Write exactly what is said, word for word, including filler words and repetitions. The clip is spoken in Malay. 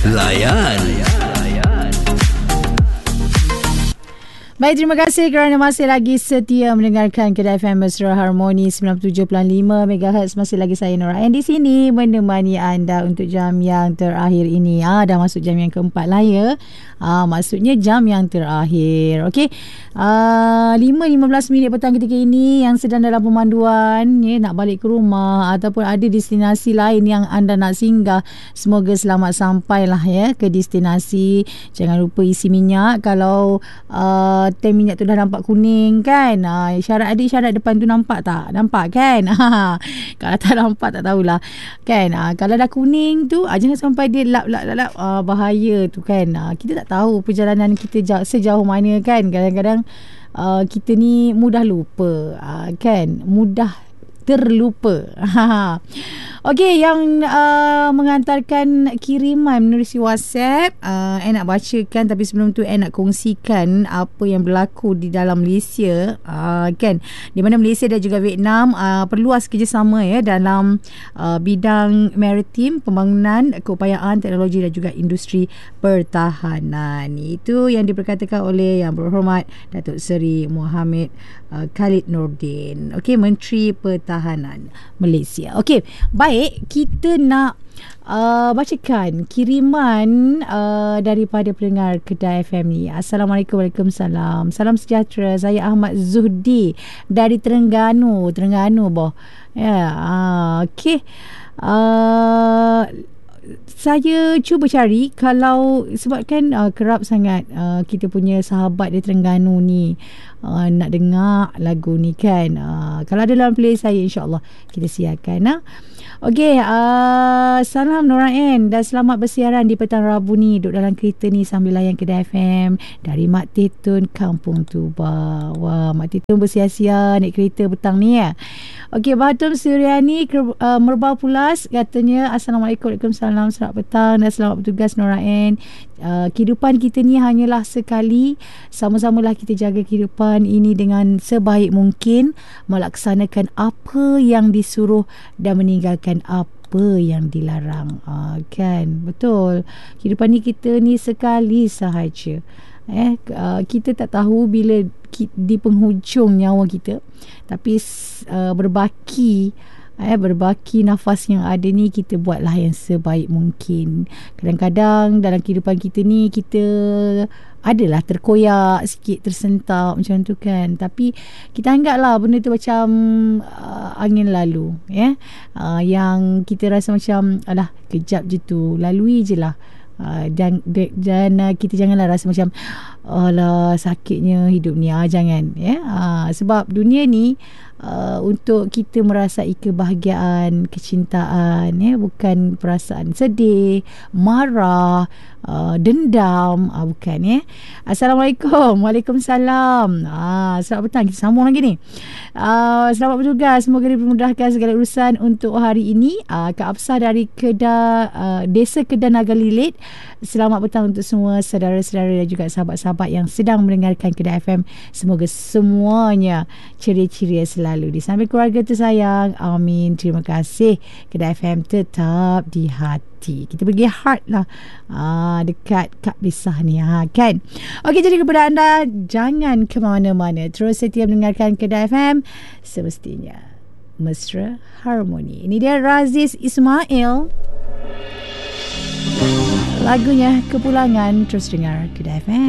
Layan. Baik, terima kasih kerana masih lagi setia mendengarkan Kedai F M Mesra Harmoni sembilan puluh tujuh perpuluhan lima megahertz. Masih lagi saya Nora Ann di sini menemani anda untuk jam yang terakhir ini. Ah, dah masuk jam yang keempat lah ya. Ah, maksudnya jam yang terakhir. Okey. Ah, lima lima belas minit petang ketika ini yang sedang dalam pemanduan ya, nak balik ke rumah ataupun ada destinasi lain yang anda nak singgah. Semoga selamat sampailah ya ke destinasi. Jangan lupa isi minyak kalau uh, tank minyak tu dah nampak kuning kan. Ha, isyarat ada isyarat depan tu nampak tak? Nampak kan? Ha, kalau tak nampak tak tahulah. Kan? Ha, kalau dah kuning tu ha, jangan sampai dia lap lap lap, lap. Ha, bahaya tu kan. Ha, kita tak tahu perjalanan kita jauh, sejauh mana kan. Kadang-kadang uh, kita ni mudah lupa. Ha, kan? Mudah terlupa. Okey, yang uh, mengantarkan kiriman menerusi WhatsApp, uh, saya nak bacakan, tapi sebelum tu saya nak kongsikan apa yang berlaku di dalam Malaysia, uh, kan, di mana Malaysia dan juga Vietnam uh, perluas kerjasama ya dalam uh, bidang maritim, pembangunan, keupayaan, teknologi dan juga industri pertahanan. Itu yang diperkatakan oleh Yang Berhormat Datuk Seri Mohamed uh, Khalid Nordin, okey, Menteri Pertahanan Malaysia. Okey, baik. Baik, kita nak uh, bacakan kiriman uh, daripada pendengar Kedai F M ni. Assalamualaikum, Waalaikumsalam. Salam sejahtera. Saya Ahmad Zuhdi dari Terengganu. Terengganu boh. Ya, uh, okey. Uh, saya cuba cari kalau sebabkan uh, kerap sangat uh, kita punya sahabat di Terengganu ni uh, nak dengar lagu ni kan. Uh, kalau ada dalam playlist saya, insya-Allah kita siarkan. Ha? Okey, uh, salam Nora Ann dan selamat bersiaran di petang Rabu ni. Duduk dalam kereta ni sambil layan Kedai F M dari Mak Tetun, Kampung Tuba. Wah, Mak Tetun bersia-sia naik kereta petang ni ya. Okey, Bahatum Suryani uh, Merbau Pulas katanya Assalamualaikum, Waalaikumsalam, selamat petang dan selamat bertugas Nora Ann. Uh, kehidupan kita ni hanyalah sekali. Sama-samalah kita jaga kehidupan ini dengan sebaik mungkin, melaksanakan apa yang disuruh dan meninggalkan apa yang dilarang. Uh, kan, betul. Kehidupan ni kita ni sekali sahaja. Eh, uh, kita tak tahu bila ki, di penghujung nyawa kita, tapi uh, berbaki Eh, berbaki nafas yang ada ni, kita buatlah yang sebaik mungkin. Kadang-kadang dalam kehidupan kita ni, kita adalah terkoyak sikit, tersentak macam tu kan. Tapi kita anggaplah benda tu macam uh, angin lalu. Ya? Uh, yang kita rasa macam, alah kejap je tu, lalui je lah. Uh, dan dan uh, kita janganlah rasa macam alah sakitnya hidup ni. Ah, jangan ya. Uh, sebab dunia ni uh, untuk kita merasai kebahagiaan, kecintaan ya, bukan perasaan sedih, marah, uh, dendam, uh, bukan ya. Assalamualaikum. Waalaikumsalam. Ah, selamat petang, kita sambung lagi ni. Uh, selamat bertugas, semoga dipermudahkan segala urusan untuk hari ini. Uh, Kak Absah dari Kedah, uh, Desa Kedah Naga Lilit. Selamat petang untuk semua saudara-saudara dan juga sahabat-sahabat yang sedang mendengarkan Kedai F M. Semoga semuanya ceria-ceria selalu di samping keluarga tersayang. Amin. Terima kasih. Kedai F M tetap di hati. Kita pergi heart lah. Ah, dekat Kak Bisah ni. Ha, kan? Okey, jadi kepada anda, jangan ke mana-mana. Terus setia mendengarkan Kedai F M semestinya. Mesra Harmoni. Ini dia Raziz Ismail. Lagunya Kepulangan. Terus dengar Kedai F M.